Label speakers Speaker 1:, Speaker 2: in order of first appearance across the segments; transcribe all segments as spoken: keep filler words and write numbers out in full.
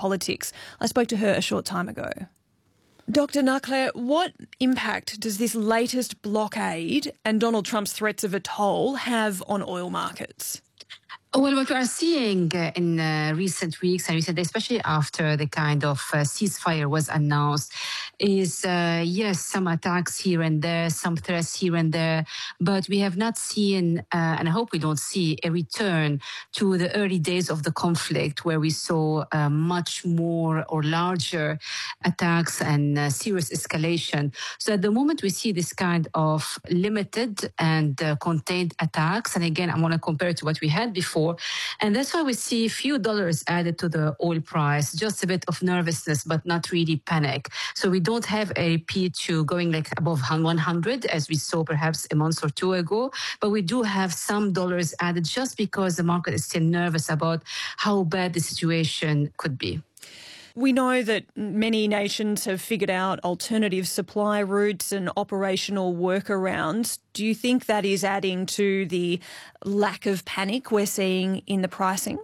Speaker 1: politics. I spoke to her a short time ago. Doctor Nakhla, what impact does this latest blockade and Donald Trump's threats of a toll have on oil markets?
Speaker 2: Well, what we are seeing uh, in uh, recent weeks and recent, especially after the kind of uh, ceasefire was announced, is uh, yes, some attacks here and there, some threats here and there, but we have not seen, uh, and I hope we don't see, a return to the early days of the conflict where we saw uh, much more or larger attacks and uh, serious escalation. So at the moment we see this kind of limited and uh, contained attacks, and again, I want to compare it to what we had before. And that's why we see a few dollars added to the oil price, just a bit of nervousness, but not really panic. So we don't have a P two going like above one hundred, as we saw perhaps a month or two ago, but we do have some dollars added just because the market is still nervous about how bad the situation could be.
Speaker 1: We know that many nations have figured out alternative supply routes and operational workarounds. Do you think that is adding to the lack of panic we're seeing in the pricing?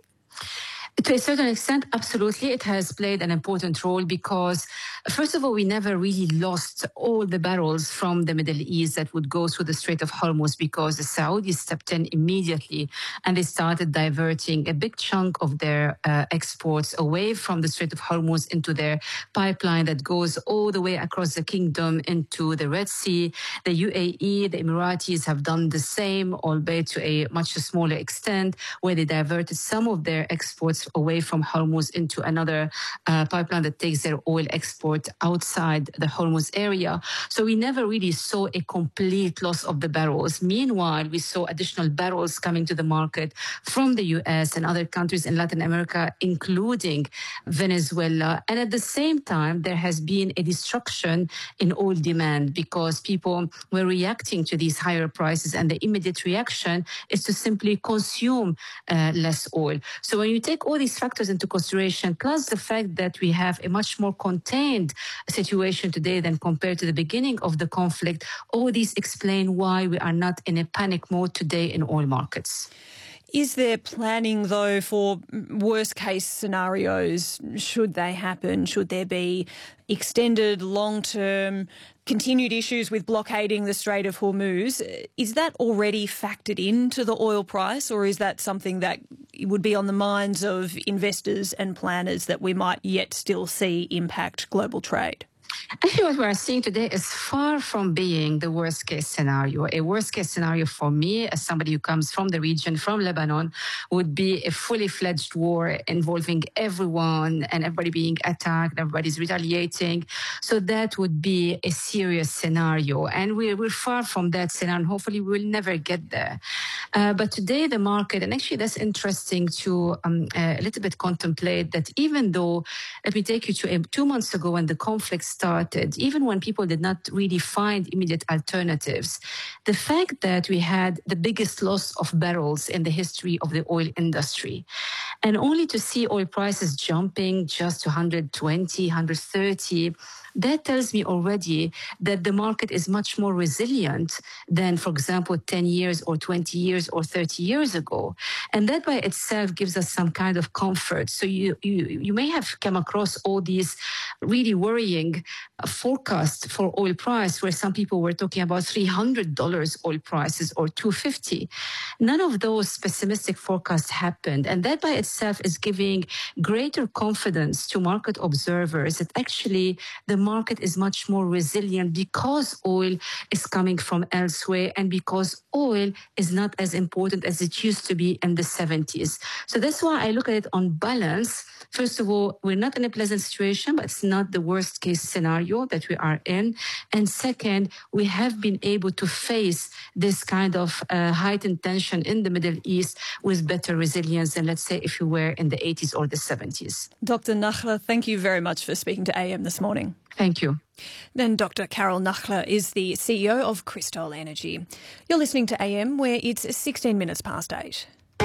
Speaker 2: To a certain extent, absolutely. It has played an important role because, first of all, we never really lost all the barrels from the Middle East that would go through the Strait of Hormuz because the Saudis stepped in immediately and they started diverting a big chunk of their uh, exports away from the Strait of Hormuz into their pipeline that goes all the way across the kingdom into the Red Sea. The U A E, the Emiratis have done the same, albeit to a much smaller extent, where they diverted some of their exports away from Hormuz into another uh, pipeline that takes their oil export outside the Hormuz area. So we never really saw a complete loss of the barrels. Meanwhile, we saw additional barrels coming to the market from the U S and other countries in Latin America, including Venezuela. And at the same time, there has been a destruction in oil demand because people were reacting to these higher prices, and the immediate reaction is to simply consume uh, less oil. So when you take all these factors into consideration, plus the fact that we have a much more contained situation today than compared to the beginning of the conflict, all these explain why we are not in a panic mode today in oil markets.
Speaker 1: Is there planning, though, for worst-case scenarios should they happen? Should there be extended, long-term, continued issues with blockading the Strait of Hormuz? Is that already factored into the oil price, or is that something that would be on the minds of investors and planners that we might yet still see impact global trade?
Speaker 2: Actually, what we are seeing today is far from being the worst-case scenario. A worst-case scenario for me, as somebody who comes from the region, from Lebanon, would be a fully-fledged war involving everyone and everybody being attacked, everybody's retaliating. So that would be a serious scenario. And we're, we're far from that scenario, and hopefully we will never get there. Uh, but today the market, and actually that's interesting to um, uh, a little bit contemplate that even though, let me take you to uh, two months ago when the conflict started, even when people did not really find immediate alternatives, the fact that we had the biggest loss of barrels in the history of the oil industry, and only to see oil prices jumping just to one hundred twenty, one hundred thirty, that tells me already that the market is much more resilient than, for example, ten years or twenty years or thirty years ago. And that by itself gives us some kind of comfort. So you, you, you may have come across all these really worrying forecasts for oil price, where some people were talking about three hundred dollars oil prices or two hundred fifty dollars. None of those pessimistic forecasts happened. And that by itself is giving greater confidence to market observers that actually the market is much more resilient because oil is coming from elsewhere and because oil is not as important as it used to be in the seventies. So that's why I look at it on balance. First of all, we're not in a pleasant situation, but it's not the worst case scenario that we are in. And second, we have been able to face this kind of uh, heightened tension in the Middle East with better resilience than, let's say, if you were in the eighties or the seventies.
Speaker 1: Doctor Nakhla, thank you very much for speaking to A M this morning.
Speaker 2: Thank you.
Speaker 1: Then Doctor Carol Nakhla is the C E O of Crystol Energy. You're listening to A M, where it's sixteen minutes past eight.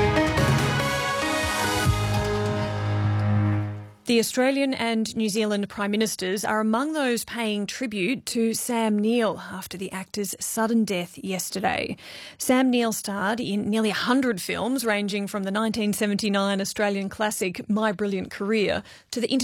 Speaker 1: The Australian and New Zealand Prime Ministers are among those paying tribute to Sam Neill after the actor's sudden death yesterday. Sam Neill starred in nearly one hundred films, ranging from the nineteen seventy-nine Australian classic My Brilliant Career to the